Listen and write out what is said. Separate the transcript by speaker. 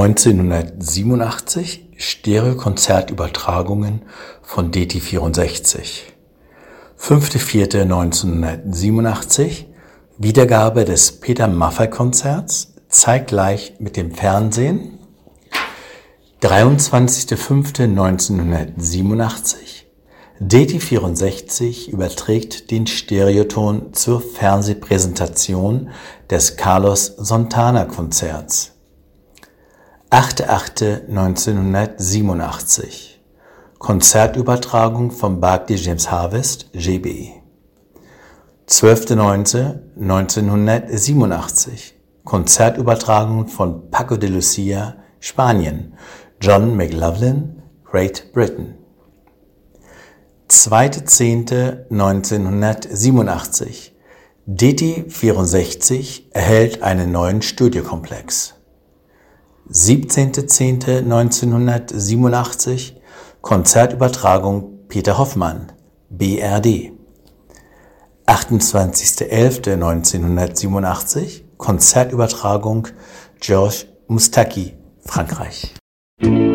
Speaker 1: 1987 Stereo-Konzertübertragungen von DT64. 5.4.1987 Wiedergabe des Peter Maffay-Konzerts, zeitgleich mit dem Fernsehen. 23.05.1987 DT64 überträgt den Stereoton zur Fernsehpräsentation des Carlos Santana-Konzerts. 8.8.1987 Konzertübertragung vom Barclay James Harvest GB. 12.09.1987 Konzertübertragung von Paco de Lucia, Spanien, John McLaughlin, Great Britain. 2.10.1987 DT64 erhält einen neuen Studiokomplex. 17.10.1987 Konzertübertragung Peter Hoffmann, BRD. 28.11.1987 Konzertübertragung Georges Moustaki, Frankreich.